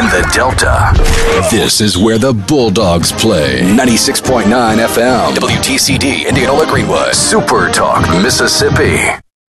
the Delta. This is where the Bulldogs play. 96.9 FM, WTCD, Indianola Greenwood. Super Talk, Mississippi.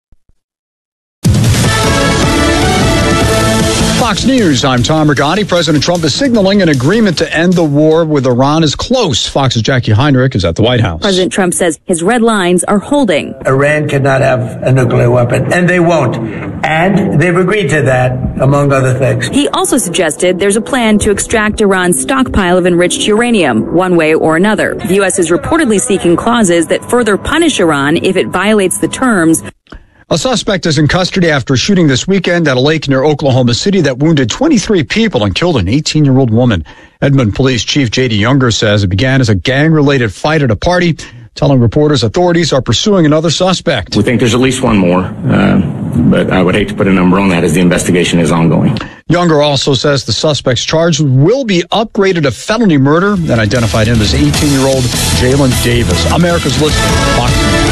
Fox News, I'm Tom Rigotti. President Trump is signaling an agreement to end the war with Iran is close. Fox's Jackie Heinrich is at the White House. President Trump says his red lines are holding. Iran cannot have a nuclear weapon, and they won't. And they've agreed to that, among other things. He also suggested there's a plan to extract Iran's stockpile of enriched uranium, one way or another. The U.S. is reportedly seeking clauses that further punish Iran if it violates the terms. A suspect is in custody after a shooting this weekend at a lake near Oklahoma City that wounded 23 people and killed an 18-year-old woman. Edmond Police Chief J.D. Younger says it began as a gang-related fight at a party, telling reporters authorities are pursuing another suspect. We think there's at least one more, but I would hate to put a number on that as the investigation is ongoing. Younger also says the suspect's charge will be upgraded to felony murder and identified him as 18-year-old Jalen Davis. America's listening. Fox News.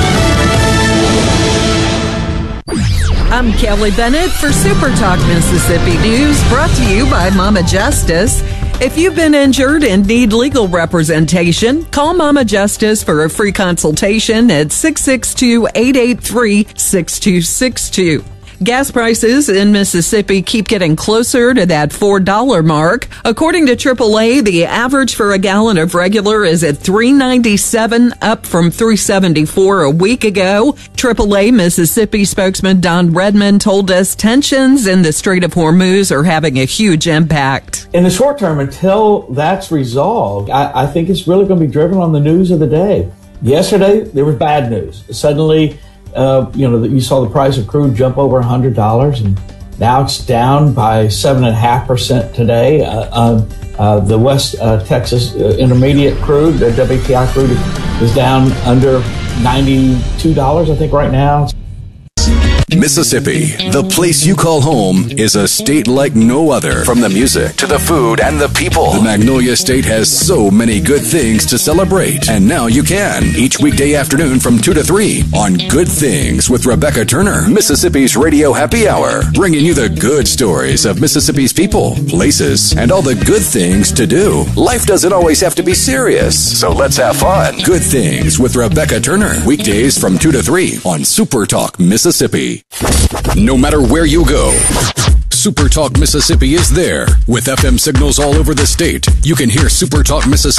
I'm Kelly Bennett for Super Talk Mississippi News, brought to you by Mama Justice. If you've been injured and need legal representation, call Mama Justice for a free consultation at 662-883-6262. Gas prices in Mississippi keep getting closer to that $4 mark. According to AAA, the average for a gallon of regular is at $3.97, up from $3.74 a week ago. AAA Mississippi spokesman Don Redmond told us tensions in the Strait of Hormuz are having a huge impact. In the short term, until that's resolved, I think it's really going to be driven on the news of the day. Yesterday, there was bad news. Suddenly, you saw the price of crude jump over $100, and now it's down by 7.5% today. The West Texas Intermediate crude, the WTI crude, is down under $92, I think, right now. Mississippi, the place you call home, is a state like no other. From the music to the food and the people, the Magnolia State has so many good things to celebrate. And now you can, each weekday afternoon from 2 to 3 on Good Things with Rebecca Turner, Mississippi's Radio Happy Hour, bringing you the good stories of Mississippi's people, places, and all the good things to do. Life doesn't always have to be serious, so let's have fun. Good Things with Rebecca Turner, weekdays from 2 to 3 on Super Talk Mississippi. No matter where you go, Super Talk Mississippi is there. With FM signals all over the state, you can hear Super Talk Mississippi